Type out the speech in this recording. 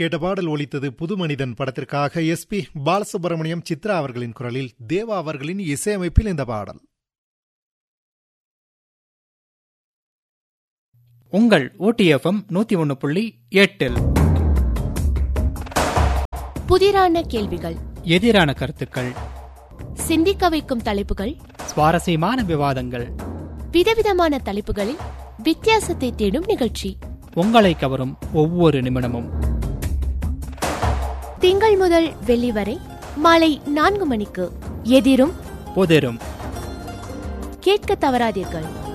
கேட்ட பாடல் ஒலித்தது புது மனிதன் படத்திற்காக SP பாலசுப்ரமணியம் சித்ரா அவர்களின் குரலில் தேவா அவர்களின் இசையமைப்பில் இந்த பாடல். உங்கள் OTFM 101.8 புதிரான கேள்விகள், எதிரான கருத்துக்கள், சிந்திக்க வைக்கும் தலைப்புகள், சுவாரஸ்யமான விவாதங்கள், விதவிதமான தலைப்புகளில் வித்தியாசத்தை தேடும் நிகழ்ச்சி, உங்களை கவரும் ஒவ்வொரு நிமிடமும். திங்கள் முதல் வெள்ளி வரை மாலை 4 மணிக்கு எதிரும் புதிரும். கேட்க தவறாதீர்கள்.